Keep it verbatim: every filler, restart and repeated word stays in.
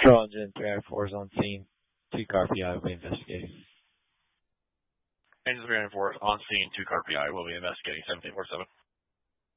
Patrol Engine three oh four is on scene. Two-car P I will be investigating. Engine three oh four is on scene. Two-car P I will be investigating. seventeen four seven.